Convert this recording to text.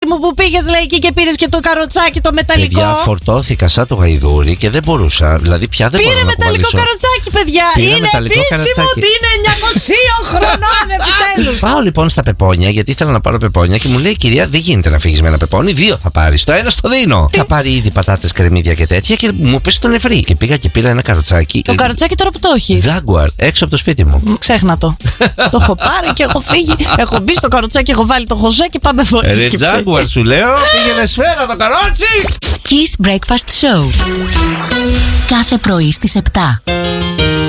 μου, που πήγες, λέει, και πήρες και το καροτσάκι το μεταλλικό. Παιδιά, φορτώθηκα σαν το γαϊδούρι και δεν μπορούσα. Δηλαδή, πια δεν μπορούσα. Πήρε μεταλλικό καροτσάκι, παιδιά. Είναι επίσημο ότι είναι 900 χρονών, επιτέλους. Πάω λοιπόν στα πεπόνια, γιατί ήθελα να πάρω πεπόνια και μου λέει: κυρία, δεν γίνεται να φύγεις με ένα πεπόνι. 2 θα πάρεις. Το ένα στο δίνω. Θα πάρει ήδη πατάτες, κρεμμύδια και τέτοια και μου πέσει το νεφρί. Και πήγα και πήρα ένα καροτσάκι. Το καροτσάκι τώρα που το έχεις? Jaguar, έξω από το σπίτι μου. Ξέχνα το. Το έχω πάρει και έχω φύγει. Έχω μπει στο καροτσάκι, έχω βάλει το χωζέ και πάμε φορές. Jaguar σου λέω, πήγαινε σφαίρα το καρότσι. Kiss Breakfast Show. Κάθε πρωί στις 7.